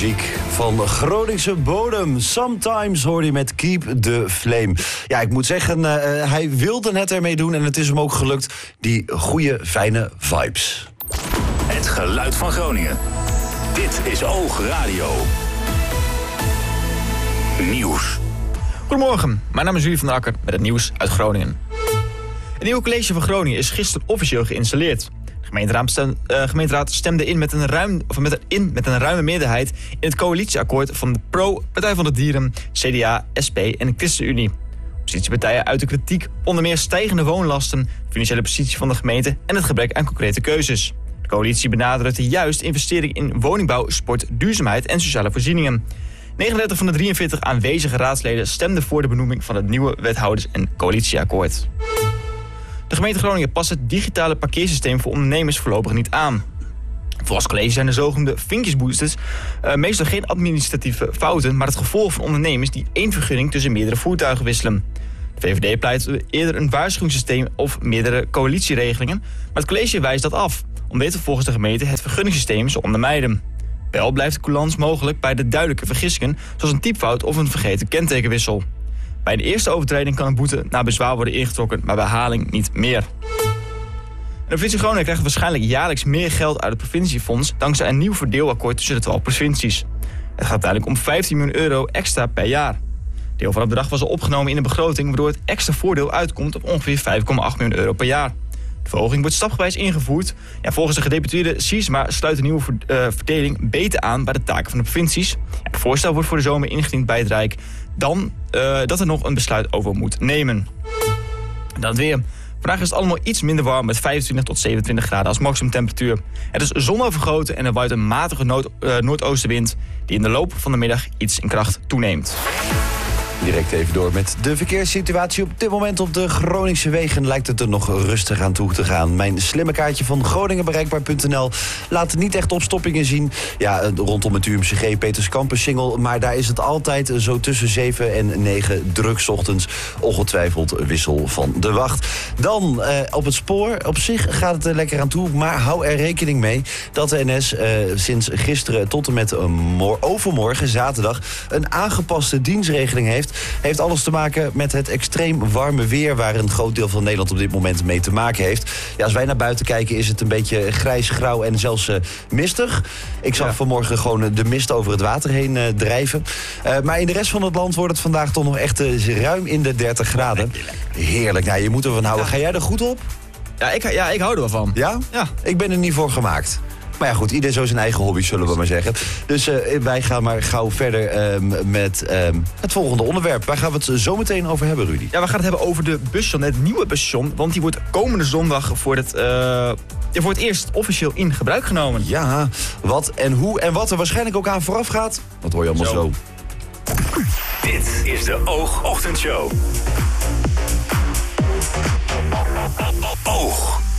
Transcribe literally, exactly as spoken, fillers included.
muziek van Groningse bodem. Sometimes hoor je met Keep the Flame. Ja, ik moet zeggen, uh, hij wilde het ermee doen en het is hem ook gelukt. Die goede, fijne vibes. Het geluid van Groningen. Dit is Oog Radio. Nieuws. Goedemorgen, mijn naam is Julie van der Akker met het nieuws uit Groningen. Het nieuwe college van Groningen is gisteren officieel geïnstalleerd. De gemeenteraad stemde, uh, gemeenteraad stemde in, met een ruim, of met een, in met een ruime meerderheid in het coalitieakkoord van de Pro, Partij van de Dieren, C D A, S P en de ChristenUnie. Oppositiepartijen uiten kritiek, onder meer stijgende woonlasten, de financiële positie van de gemeente en het gebrek aan concrete keuzes. De coalitie benadrukte juist investeringen in woningbouw, sport, duurzaamheid en sociale voorzieningen. negenendertig van de drieënveertig aanwezige raadsleden stemden voor de benoeming van het nieuwe wethouders- en coalitieakkoord. De gemeente Groningen past het digitale parkeersysteem voor ondernemers voorlopig niet aan. Volgens college zijn de zogenoemde vinkjesboosters uh, meestal geen administratieve fouten, maar het gevolg van ondernemers die één vergunning tussen meerdere voertuigen wisselen. De V V D pleit eerder een waarschuwingssysteem of meerdere coalitieregelingen, maar het college wijst dat af, omdat volgens de gemeente het vergunningssysteem zal ondermijnen. Wel blijft de coulance mogelijk bij de duidelijke vergissingen, zoals een typfout of een vergeten kentekenwissel. Bij de eerste overtreding kan een boete na bezwaar worden ingetrokken, maar bij herhaling niet meer. De provincie Groningen krijgt waarschijnlijk jaarlijks meer geld uit het provinciefonds dankzij een nieuw verdeelakkoord tussen de twaalf provincies. Het gaat uiteindelijk om vijftien miljoen euro extra per jaar. Deel van het bedrag was al opgenomen in de begroting, waardoor het extra voordeel uitkomt op ongeveer vijf komma acht miljoen euro per jaar. De verhoging wordt stapgewijs ingevoerd. Ja, volgens de gedeputeerde Siesma sluit de nieuwe uh, verdeling beter aan bij de taken van de provincies. Ja, het voorstel wordt voor de zomer ingediend bij het Rijk, dan uh, dat er nog een besluit over moet nemen. Dan het weer. Vandaag is het allemaal iets minder warm met vijfentwintig tot zevenentwintig graden als maximumtemperatuur. Het is zonovergoten en er waait een matige noord, uh, noordoostenwind die in de loop van de middag iets in kracht toeneemt. Direct even door met de verkeerssituatie. Op dit moment op de Groningse wegen lijkt het er nog rustig aan toe te gaan. Mijn slimme kaartje van groningenbereikbaar punt n l laat niet echt opstoppingen zien. Ja, rondom het U M C G, Peters Campus Singel. Maar daar is het altijd zo tussen zeven en negen druk 's ochtends. Ongetwijfeld wissel van de wacht. Dan eh, op het spoor. Op zich gaat het er lekker aan toe. Maar hou er rekening mee dat de N S eh, sinds gisteren tot en met uh, overmorgen, zaterdag, een aangepaste dienstregeling heeft. Heeft alles te maken met het extreem warme weer waar een groot deel van Nederland op dit moment mee te maken heeft. Ja, als wij naar buiten kijken is het een beetje grijs, grauw en zelfs uh, mistig. Ik zag ja. vanmorgen gewoon de mist over het water heen uh, drijven. Uh, maar in de rest van het land wordt het vandaag toch nog echt uh, ruim in de dertig graden. Heerlijk. Nou, je moet ervan houden. Ga jij er goed op? Ja, ik, ja, ik hou er wel van. Ja? Ja. Ik ben er niet voor gemaakt. Maar ja goed, ieder zo zijn eigen hobby, zullen we maar zeggen. Dus uh, wij gaan maar gauw verder um, met um, het volgende onderwerp. Waar gaan we het zo meteen over hebben, Rudy? Ja, we gaan het hebben over de busstation, het nieuwe busstation. Want die wordt komende zondag voor het, uh, voor het eerst officieel in gebruik genomen. Ja, wat en hoe en wat er waarschijnlijk ook aan vooraf gaat. Dat hoor je allemaal zo. zo. Dit is de Oog Ochtendshow. Oog.